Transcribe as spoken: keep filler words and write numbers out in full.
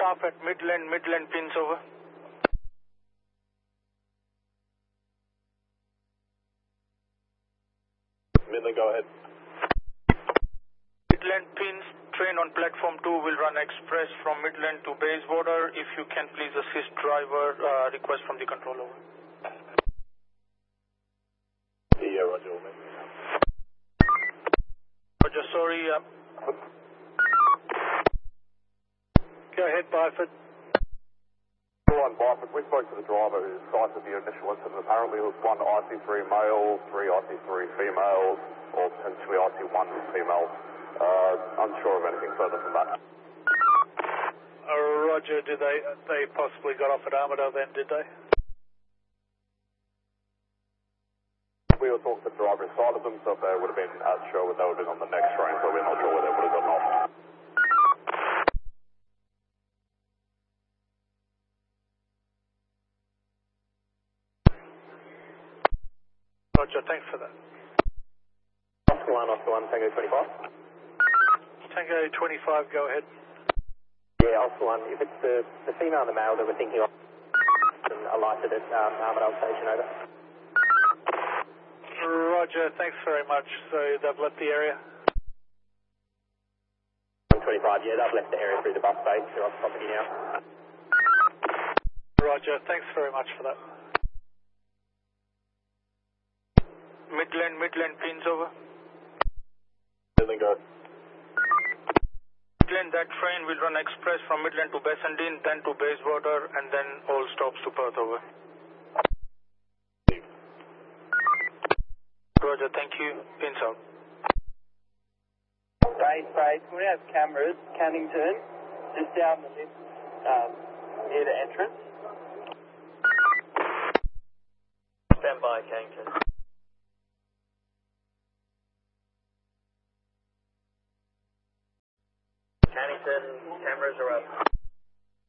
staff at Midland, Midland pins over. Midland, go ahead. Midland pins, train on platform two will run express from Midland to Bayswater. If you can please assist driver, uh, request from the controller. Yeah, roger. Roger, sorry. Uh, Go ahead, Byford. One Byford, we spoke to the driver who cited the initial incident. Apparently it was one I C three male, three I C three females, or potentially I C one female. Uh, unsure of anything further from that. Uh, Roger, did they, they possibly got off at Armidale then, did they? We were talking to the driver inside of them, so if they would have been as sure they would have been on the next train, so we're not sure where they would have gotten off. Roger, thanks for that. Oscar one, Oscar one, Tango twenty-five. Tango twenty-five, go ahead. Yeah, Oscar one, if it's the, the female and the male that we're thinking of, and alighted at um, Armidale Station, over. Roger, thanks very much. So they've left the area? one twenty-five, yeah, they've left the area through the bus base. They're off property now. Roger, thanks very much for that. Midland, Midland pins over. Midland, go. Midland, that train will run express from Midland to Bassendean, then to Bayswater, and then all stops to Perth over. Roger, thank you. Pins out. Base, base. We have cameras, Cannington, just down the lift, um, near the entrance. Stand by, Cannington. Cannington, cameras are up.